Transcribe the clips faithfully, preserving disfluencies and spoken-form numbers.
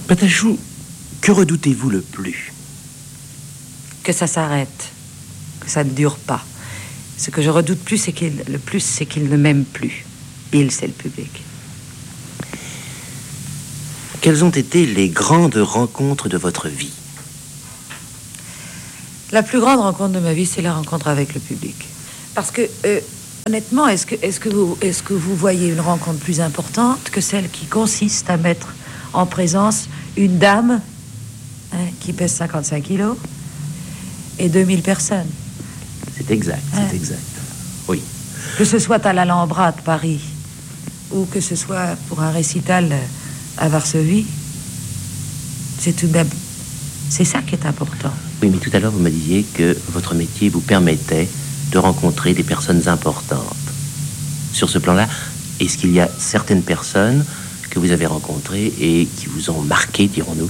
Patachou, que redoutez-vous le plus? Que ça s'arrête, que ça ne dure pas. Ce que je redoute plus, c'est qu'il, le plus, c'est qu'il ne m'aime plus. Il, c'est le public. Quelles ont été les grandes rencontres de votre vie? La plus grande rencontre de ma vie, c'est la rencontre avec le public. Parce que, euh, honnêtement, est-ce que, est-ce que vous, est-ce que vous voyez une rencontre plus importante que celle qui consiste à mettre en présence une dame hein, qui pèse cinquante-cinq kilos et deux mille personnes? C'est exact, hein? C'est exact. Oui. Que ce soit à l'Alhambra de Paris ou que ce soit pour un récital à Varsovie, c'est tout de même... C'est ça qui est important. Oui, mais tout à l'heure, vous me disiez que votre métier vous permettait de rencontrer des personnes importantes. Sur ce plan-là, est-ce qu'il y a certaines personnes que vous avez rencontrées et qui vous ont marqué, dirons-nous?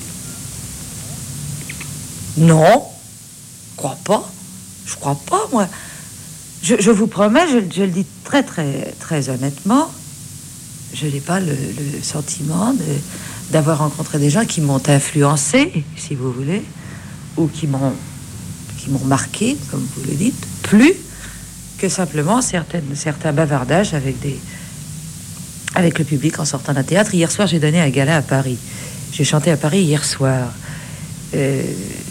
Non, je crois pas. Je crois pas, moi. Je, je vous promets, je, je le dis très, très, très honnêtement, je n'ai pas le, le sentiment de, d'avoir rencontré des gens qui m'ont influencé, si vous voulez, ou qui m'ont, qui m'ont marqué, comme vous le dites, plus que simplement certaines, certains bavardages avec, des, avec le public en sortant d'un théâtre. Hier soir, j'ai donné un gala à Paris. J'ai chanté à Paris hier soir. Euh,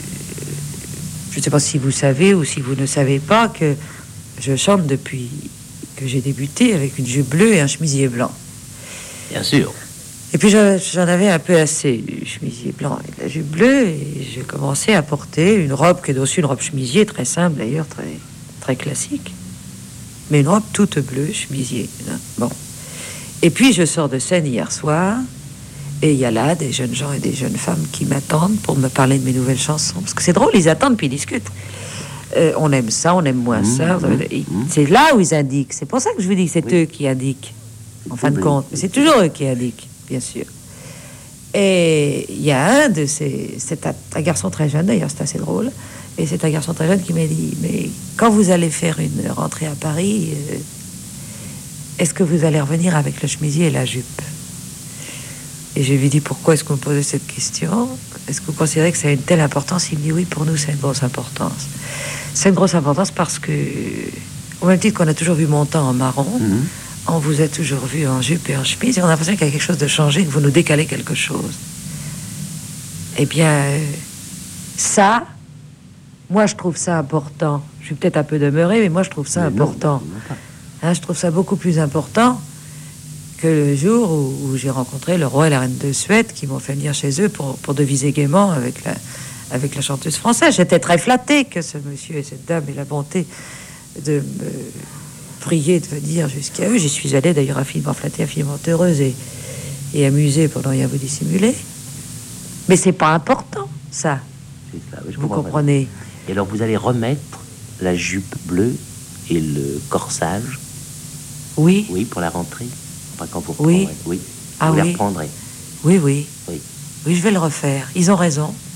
je ne sais pas si vous savez ou si vous ne savez pas que je chante depuis que j'ai débuté avec une jupe bleue et un chemisier blanc. Bien sûr. Et puis je, j'en avais un peu assez du chemisier blanc et de la jupe bleue, et j'ai commencé à porter une robe qui est aussi une robe chemisier, très simple d'ailleurs, très, très classique, mais une robe toute bleue, chemisier. Hein, bon. Et puis je sors de scène hier soir, et il y a là des jeunes gens et des jeunes femmes qui m'attendent pour me parler de mes nouvelles chansons. Parce que c'est drôle, ils attendent puis ils discutent. Euh, on aime ça, on aime moins mmh, ça. Mmh, et c'est là où ils indiquent. C'est pour ça que je vous dis que c'est oui. eux qui indiquent, en fin de compte. Mais c'est toujours eux qui indiquent, bien sûr. Et il y a un de ces... C'est un, un garçon très jeune, d'ailleurs, c'est assez drôle. Et c'est un garçon très jeune qui m'a dit, mais quand vous allez faire une rentrée à Paris, euh, est-ce que vous allez revenir avec le chemisier et la jupe? Et je lui ai dit, pourquoi est-ce que vous me posez cette question? Est-ce que vous considérez que ça a une telle importance? Il me dit, oui, pour nous, c'est une grosse importance. C'est une grosse importance parce que, au même titre qu'on a toujours vu Montand en marron, mmh. on vous a toujours vu en jupe et en chemise, et on a l'impression qu'il y a quelque chose de changé, que vous nous décalez quelque chose. Eh bien, euh, ça, moi, je trouve ça important. Je suis peut-être un peu demeurée, mais moi, je trouve ça mais important. Non, hein, je trouve ça beaucoup plus important que le jour où, où j'ai rencontré le roi et la reine de Suède qui m'ont fait venir chez eux pour, pour deviser gaiement avec la, avec la chanteuse française. J'étais très flattée que ce monsieur et cette dame aient la bonté de me prier de venir jusqu'à eux. J'y suis allée d'ailleurs infiniment flattée, infiniment heureuse et, et amusée pour ne rien vous dissimuler. Mais c'est pas important, ça. C'est ça, oui, je vous comprenez. Et alors vous allez remettre la jupe bleue et le corsage? Oui. Oui, pour la rentrée. Quand vous oui. oui. Ah vous oui. les reprendrez. Oui, oui. Oui. Oui, je vais le refaire. Ils ont raison.